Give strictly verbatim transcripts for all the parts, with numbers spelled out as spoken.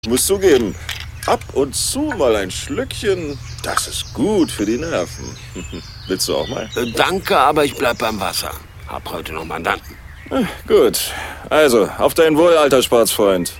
Ich muss zugeben, ab und zu mal ein Schlückchen, das ist gut für die Nerven. Willst du auch mal? Äh, danke, aber ich bleib beim Wasser. Hab heute noch Mandanten. Äh, gut, also, auf dein Wohl, alter Sportsfreund.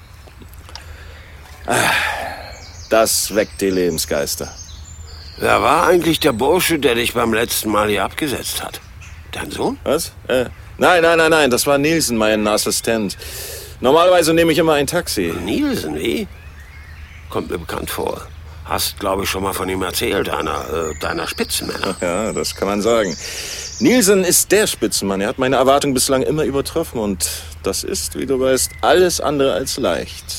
Das weckt die Lebensgeister. Wer war eigentlich der Bursche, der dich beim letzten Mal hier abgesetzt hat? Dein Sohn? Was? Äh, nein, nein, nein, nein, das war Nielsen, mein Assistent. Normalerweise nehme ich immer ein Taxi. Nielsen, wie? Kommt mir bekannt vor. Hast, glaube ich, schon mal von ihm erzählt, einer äh, deiner Spitzenmänner. Ja, das kann man sagen. Nielsen ist der Spitzenmann. Er hat meine Erwartungen bislang immer übertroffen. Und das ist, wie du weißt, alles andere als leicht.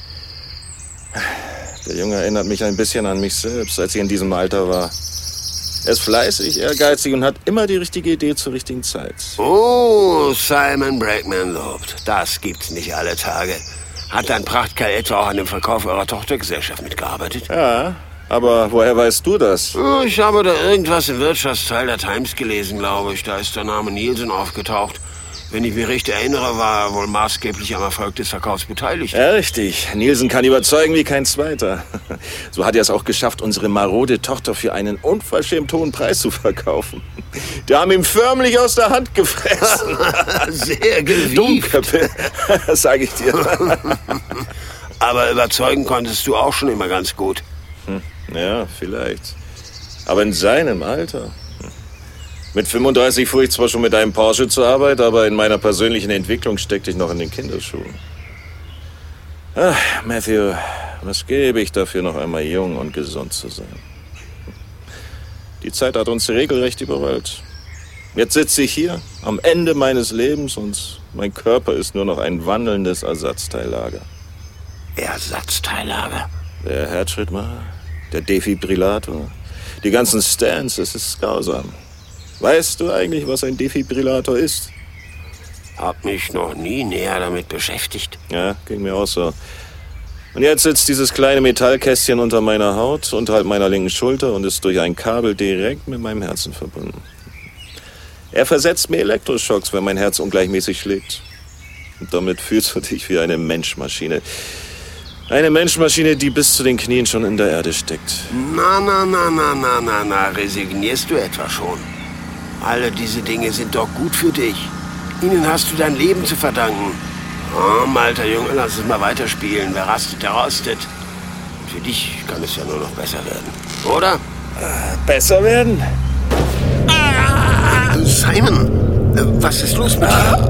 Der Junge erinnert mich ein bisschen an mich selbst, als ich in diesem Alter war. Er ist fleißig, ehrgeizig und hat immer die richtige Idee zur richtigen Zeit. Oh, Simon Brackman lobt. Das gibt's nicht alle Tage. Hat dein Prachtkerl etwa auch an dem Verkauf eurer Tochtergesellschaft mitgearbeitet? Ja, aber woher weißt du das? Oh, ich habe da irgendwas im Wirtschaftsteil der Times gelesen, glaube ich. Da ist der Name Nielsen aufgetaucht. Wenn ich mich richtig erinnere, war er wohl maßgeblich am Erfolg des Verkaufs beteiligt. Ja, richtig. Nielsen kann überzeugen wie kein Zweiter. So hat er es auch geschafft, unsere marode Tochter für einen unverschämt hohen Preis zu verkaufen. Die haben ihm förmlich aus der Hand gefressen. Sehr gewieft. Dummköpfe, sag ich dir. Aber überzeugen konntest du auch schon immer ganz gut. Hm, ja, vielleicht. Aber in seinem Alter... Mit fünfunddreißig fuhr ich zwar schon mit einem Porsche zur Arbeit, aber in meiner persönlichen Entwicklung steckte ich noch in den Kinderschuhen. Ach, Matthew, was gebe ich dafür, noch einmal jung und gesund zu sein? Die Zeit hat uns regelrecht überrollt. Jetzt sitze ich hier, am Ende meines Lebens, und mein Körper ist nur noch ein wandelndes Ersatzteillager. Ersatzteillager? Der Herzschrittmacher, der Defibrillator, die ganzen Stands, es ist grausam. Weißt du eigentlich, was ein Defibrillator ist? Hab mich noch nie näher damit beschäftigt. Ja, ging mir auch so. Und jetzt sitzt dieses kleine Metallkästchen unter meiner Haut, unterhalb meiner linken Schulter und ist durch ein Kabel direkt mit meinem Herzen verbunden. Er versetzt mir Elektroschocks, wenn mein Herz ungleichmäßig schlägt. Und damit fühlst du dich wie eine Menschmaschine. Eine Menschmaschine, die bis zu den Knien schon in der Erde steckt. Na, na, na, na, na, na, na, resignierst du etwa schon? Alle diese Dinge sind doch gut für dich. Ihnen hast du dein Leben zu verdanken. Oh, alter Junge, lass es mal weiterspielen. Wer rastet, der rostet. Und für dich kann es ja nur noch besser werden. Oder? Äh, besser werden? Ah, Simon, äh, was ist los mit dir?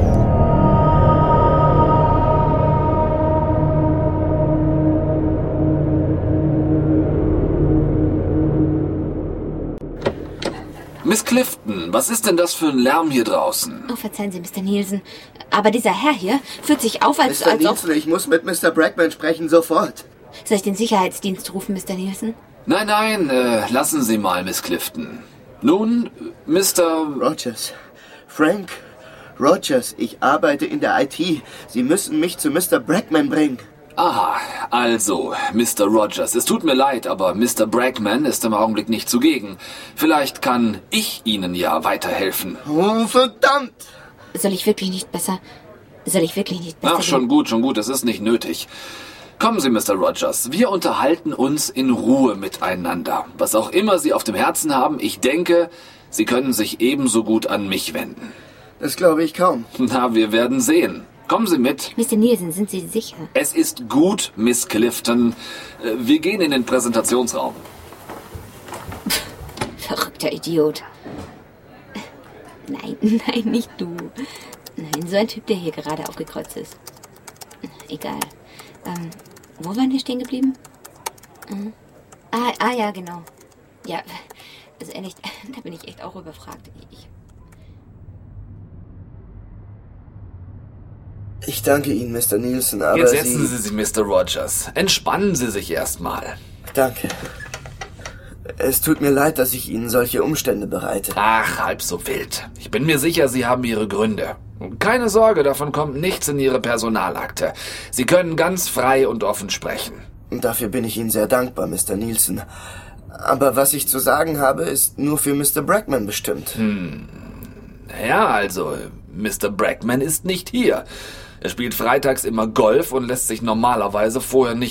Miss Clifton, was ist denn das für ein Lärm hier draußen? Oh, verzeihen Sie, Mister Nielsen. Aber dieser Herr hier führt sich auf, als, Mister als ob... Nielsen, ich muss mit Mister Brackman sprechen, sofort. Soll ich den Sicherheitsdienst rufen, Mister Nielsen? Nein, nein, äh, lassen Sie mal, Miss Clifton. Nun, Mister Rogers. Frank Rogers, ich arbeite in der I T. Sie müssen mich zu Mister Brackman bringen. Aha, also, Mister Rogers, es tut mir leid, aber Mister Brackman ist im Augenblick nicht zugegen. Vielleicht kann ich Ihnen ja weiterhelfen. Oh, verdammt! Soll ich wirklich nicht besser... Soll ich wirklich nicht besser... Ach, schon gut, schon gut, es ist nicht nötig. Kommen Sie, Mister Rogers, wir unterhalten uns in Ruhe miteinander. Was auch immer Sie auf dem Herzen haben, ich denke, Sie können sich ebenso gut an mich wenden. Das glaube ich kaum. Na, wir werden sehen. Kommen Sie mit. Mister Nielsen, sind Sie sicher? Es ist gut, Miss Clifton. Wir gehen in den Präsentationsraum. Pff, verrückter Idiot. Nein, nein, nicht du. Nein, so ein Typ, der hier gerade aufgekreuzt ist. Egal. Ähm, wo waren wir stehen geblieben? Mhm. Ah, ah, ja, genau. Ja, also ehrlich, da bin ich echt auch überfragt. Ich... Ich danke Ihnen, Mister Nielsen, aber Jetzt setzen Sie... Sie sich, Mister Rogers. Entspannen Sie sich erstmal. Danke. Es tut mir leid, dass ich Ihnen solche Umstände bereite. Ach, halb so wild. Ich bin mir sicher, Sie haben Ihre Gründe. Keine Sorge, davon kommt nichts in Ihre Personalakte. Sie können ganz frei und offen sprechen. Und dafür bin ich Ihnen sehr dankbar, Mister Nielsen. Aber was ich zu sagen habe, ist nur für Mister Brackman bestimmt. Hm. Ja, also, Mister Brackman ist nicht hier. Er spielt freitags immer Golf und lässt sich normalerweise vorher nicht